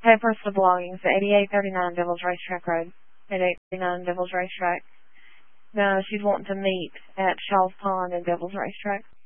Hey, personal belongings, 8839 Devil's Racetrack Road. 8839 Devil's Racetrack. No, she's wanting to meet at Shaw's Pond and Devil's Racetrack.